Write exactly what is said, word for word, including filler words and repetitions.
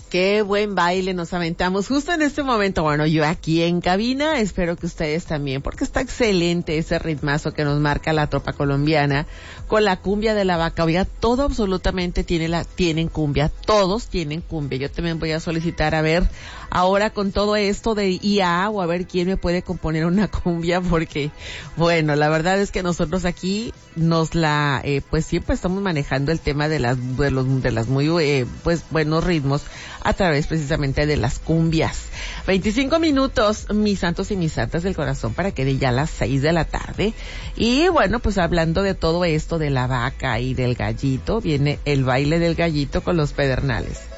Qué buen baile nos aventamos justo en este momento. Bueno, yo aquí en cabina, espero que ustedes también, porque está excelente ese ritmazo que nos marca la tropa colombiana con la cumbia de la vaca. Oiga, todo absolutamente tiene la, tienen cumbia, todos tienen cumbia. Yo también voy a solicitar a ver ahora con todo esto de I A o a ver quién me puede componer una cumbia, porque bueno, la verdad es que nosotros aquí nos la, eh, pues siempre estamos manejando el tema de las, de los, de las muy, eh, pues buenos ritmos a través precisamente de las cumbias. veinticinco minutos, mis santos y mis santas del corazón, para que de ya las seis de la tarde. Y bueno, pues hablando de todo esto de la vaca y del gallito, viene el baile del gallito con los Pedernales.